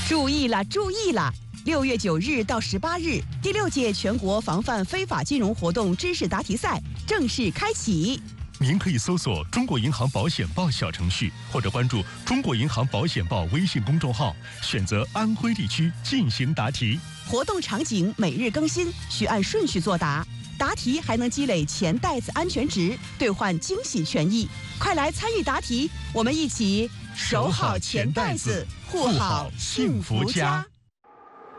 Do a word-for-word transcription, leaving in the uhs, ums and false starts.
注意了，注意了！六月九日到十八日，第六届全国防范非法金融活动知识答题赛正式开启。 您可以搜索“中国银行保险报”小程序，或者关注“中国银行保险报”微信公众号，选择安徽地区进行答题。 活动场景每日更新，需按顺序作答。答题还能积累钱袋子安全值，兑换惊喜权益。快来参与答题，我们一起守好钱袋子，护好幸福家。